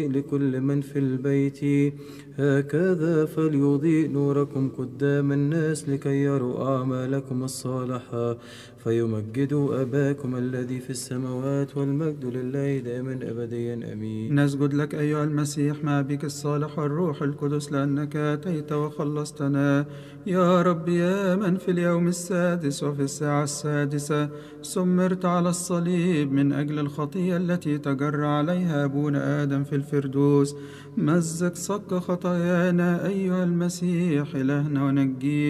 لكل من في البيت. هكذا فليضيء نوركم قدام الناس لكي يروا أعمالكم الصالحة فيمجدوا أباكم الذي في السماوات. والمجد لله دائما أبديا آمين. نسجد لك أيها المسيح مع بك الصالح والروح القدس لأنك أتيت وخلصتنا يا رب، يا من في اليوم السادس وفي الساعة السادسة سمرت على الصليب من أجل الخطية التي تجرى عليها أبونا آدم في الفردوس. مزق صك خطايانا أيها المسيح إلهنا ونجينا.